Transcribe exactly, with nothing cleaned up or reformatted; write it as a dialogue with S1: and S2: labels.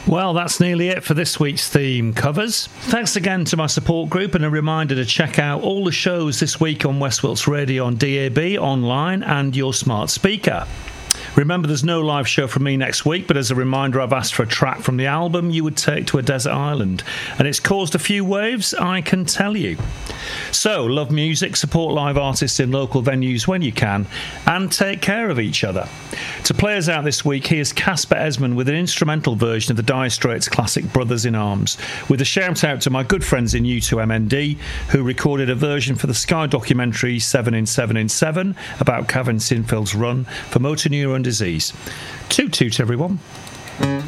S1: Well, that's nearly it for this week's theme covers. Thanks again to my support group, and a reminder to check out all the shows this week on West Wilts Radio on D A B, online and your smart speaker. Remember, there's no live show from me next week, but as a reminder, I've asked for a track from the album You Would Take to a Desert Island, and it's caused a few waves, I can tell you. So, love music, support live artists in local venues when you can, and take care of each other. To play us out this week, here's Casper Esmond with an instrumental version of the Dire Straits classic Brothers in Arms, with a shout out to my good friends in U two M N D, who recorded a version for the Sky documentary seven in seven in seven about Kevin Sinfield's run for motor neuron disease. Toot toot, everyone.